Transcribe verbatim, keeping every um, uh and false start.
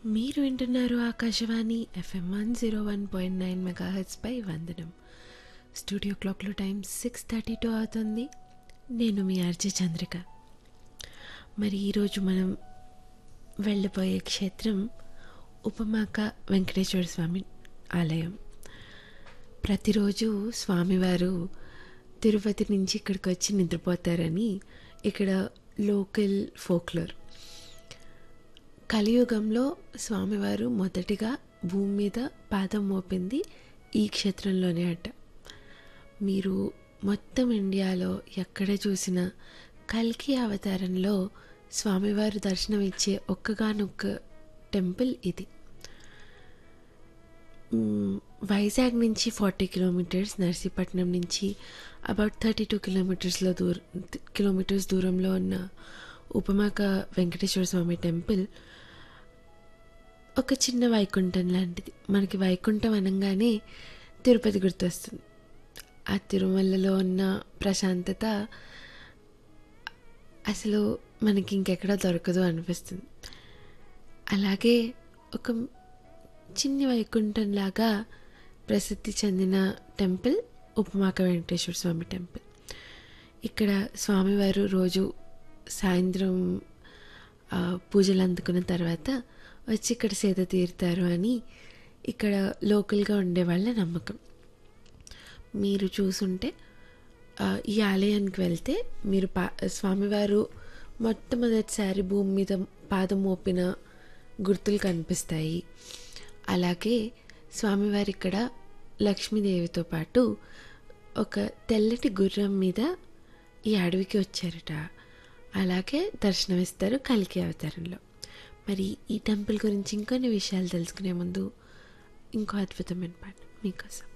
మీరు వింటున్నారు Akashvani FM one zero one point nine megahertz పై వందనం. స్టూడియో క్లాక్లో టైం సిక్స్ థర్టీ టూ అవుతుంది. నేను మీ ఆర్జే చంద్రిక. మరి ఈరోజు మనం వెళ్ళిపోయే క్షేత్రం ఉపమాక వెంకటేశ్వర స్వామి ఆలయం. ప్రతిరోజు స్వామివారు తిరుపతి నుంచి ఇక్కడికి వచ్చి నిద్రపోతారని ఇక్కడ లోకల్ ఫోక్లోర్. కలియుగంలో స్వామివారు మొదటిగా భూమి మీద పాదం మోపింది ఈ క్షేత్రంలోనే అట. మీరు మొత్తం ఇండియాలో ఎక్కడ చూసినా కల్కి అవతారంలో స్వామివారు దర్శనం ఇచ్చే ఒక్కగానొక్క టెంపుల్ ఇది. వైజాగ్ నుంచి ఫార్టీ కిలోమీటర్స్, నర్సీపట్నం నుంచి అబౌట్ థర్టీ టూ కిలోమీటర్స్లో దూర కిలోమీటర్స్ దూరంలో ఉన్న ఉపమాక వెంకటేశ్వర స్వామి టెంపుల్ ఒక చిన్న వైకుంఠం లాంటిది. మనకి వైకుంఠం అనగానే తిరుపతి గుర్తొస్తుంది. ఆ తిరుమలలో ఉన్న ప్రశాంతత అసలు మనకి ఇంకెక్కడ దొరకదు అనిపిస్తుంది. అలాగే ఒక చిన్ని వైకుంఠం లాగా ప్రసిద్ధి చెందిన టెంపుల్ ఉపమాక వెంకటేశ్వర స్వామి టెంపుల్. ఇక్కడ స్వామివారు రోజు సాయంత్రం పూజలు అందుకున్న తర్వాత వచ్చి ఇక్కడ సేద తీరుతారు అని ఇక్కడ లోకల్గా ఉండే వాళ్ళ నమ్మకం. మీరు చూసుంటే ఈ ఆలయానికి వెళ్తే మీరు పా స్వామివారు మొట్టమొదటిసారి భూమి మీద పాదం మోపిన గుర్తులు కనిపిస్తాయి. అలాగే స్వామివారు ఇక్కడ లక్ష్మీదేవితో పాటు ఒక తెల్లటి గుర్రం మీద ఈ అడవికి వచ్చారట. అలాగే దర్శనమిస్తారు కల్కి అవతారంలో. మరి ఈ టెంపుల్ గురించి ఇంకొన్ని విషయాలు తెలుసుకునే ముందు ఇంకో అద్భుతమైన పాట మీకోసం.